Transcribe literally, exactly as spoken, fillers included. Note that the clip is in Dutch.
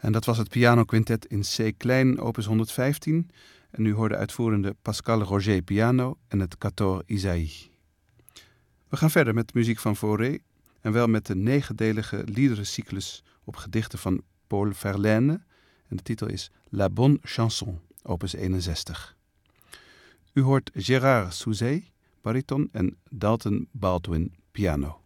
En dat was het pianoquintet in C klein, opus honderdvijftien. En u hoorde uitvoerende Pascal Roger piano en het Quatuor Isaïe. We gaan verder met muziek van Fauré en wel met de negendelige liederencyclus op gedichten van Paul Verlaine. En de titel is La Bonne Chanson, opus eenenzestig. U hoort Gérard Souzet, bariton en Dalton Baldwin piano.